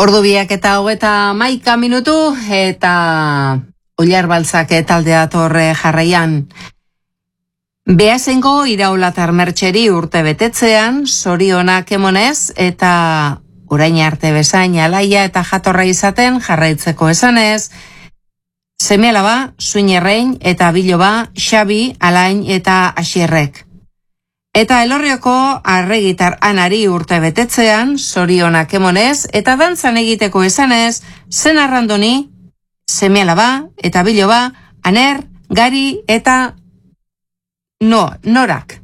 Ordubiak eta 31 minutu eta Oilar Baltzak taldea torre jarraian. Beasengo Iraulatar Mertxeri urte betetzean, zorionak emonez eta orain arte bezain alaia eta jatorra izaten jarraitzeko esanez, seme-alaba, Suinerrein eta biloba, Xabi, Alain eta Asierrek. Eta Elorrioko Arregitar Anari urte betetzean, zorionak emonez, eta dantzan egiteko esanez, Zen Arrandoni, seme-alaba eta biloba, Aner, Gari eta Norak.